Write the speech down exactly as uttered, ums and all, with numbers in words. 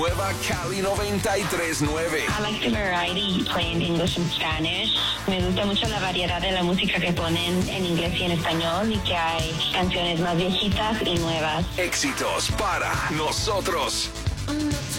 Nueva Cali noventa y tres punto nueve. I like the variety playing English and Spanish. Me gusta mucho la variedad de la música que ponen en inglés y en español y que hay canciones más viejitas y nuevas. Éxitos para nosotros.